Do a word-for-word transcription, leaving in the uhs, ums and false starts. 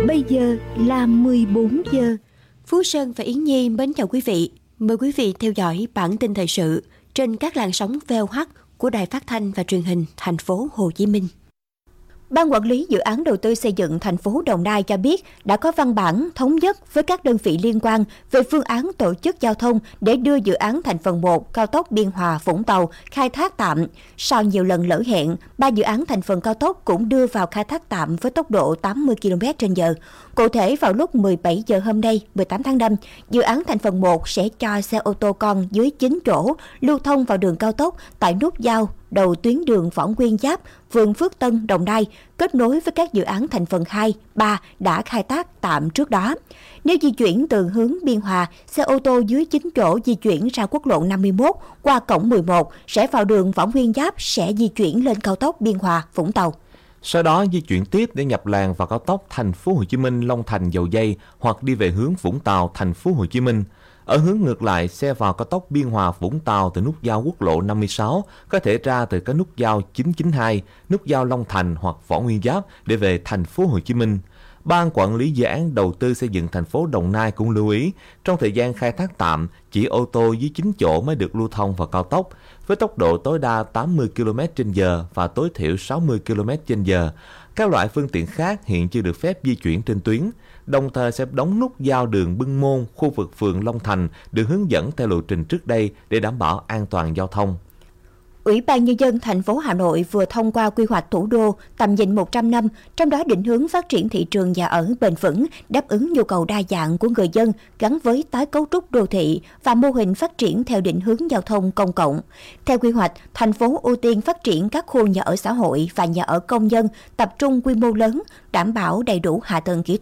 Bây giờ là mười bốn giờ. Phú Sơn và Yến Nhi mến chào quý vị. Mời quý vị theo dõi bản tin thời sự trên các làn sóng vê o hát của Đài Phát thanh và Truyền hình Thành phố Hồ Chí Minh. Ban quản lý dự án đầu tư xây dựng thành phố Đồng Nai cho biết đã có văn bản thống nhất với các đơn vị liên quan về phương án tổ chức giao thông để đưa dự án thành phần một cao tốc Biên Hòa - Vũng Tàu khai thác tạm. Sau nhiều lần lỡ hẹn, ba dự án thành phần cao tốc cũng đưa vào khai thác tạm với tốc độ tám mươi ki lô mét trên giờ. Cụ thể, vào lúc mười bảy giờ hôm nay, mười tám tháng năm, dự án thành phần một sẽ cho xe ô tô con dưới chín chỗ lưu thông vào đường cao tốc tại nút giao đầu tuyến đường Võ Nguyên Giáp, phường Phước Tân, Đồng Nai, kết nối với các dự án thành phần hai, ba đã khai thác tạm trước đó. Nếu di chuyển từ hướng Biên Hòa, xe ô tô dưới chín chỗ di chuyển ra quốc lộ năm mươi mốt qua cổng mười một sẽ vào đường Võ Nguyên Giáp sẽ di chuyển lên cao tốc Biên Hòa - Vũng Tàu. Sau đó di chuyển tiếp để nhập làn vào cao tốc Thành phố Hồ Chí Minh - Long Thành - Dầu Giây hoặc đi về hướng Vũng Tàu - Thành phố Hồ Chí Minh. Ở hướng ngược lại, xe vào cao tốc Biên Hòa - Vũng Tàu từ nút giao quốc lộ năm mươi sáu có thể ra từ các nút giao chín chín hai, nút giao Long Thành hoặc Võ Nguyên Giáp để về Thành phố Hồ Chí Minh. Ban quản lý dự án đầu tư xây dựng thành phố Đồng Nai cũng lưu ý, trong thời gian khai thác tạm, chỉ ô tô dưới chín chỗ mới được lưu thông vào cao tốc, với tốc độ tối đa tám mươi ki lô mét trên giờ và tối thiểu sáu mươi ki lô mét trên giờ. Các loại phương tiện khác hiện chưa được phép di chuyển trên tuyến, đồng thời sẽ đóng nút giao đường Bưng Môn, khu vực phường Long Thành được hướng dẫn theo lộ trình trước đây để đảm bảo an toàn giao thông. Ủy ban Nhân dân thành phố Hà Nội vừa thông qua quy hoạch thủ đô tầm nhìn một trăm năm, trong đó định hướng phát triển thị trường nhà ở bền vững, đáp ứng nhu cầu đa dạng của người dân gắn với tái cấu trúc đô thị và mô hình phát triển theo định hướng giao thông công cộng. Theo quy hoạch, thành phố ưu tiên phát triển các khu nhà ở xã hội và nhà ở công nhân tập trung quy mô lớn, đảm bảo đầy đủ hạ tầng kỹ thuật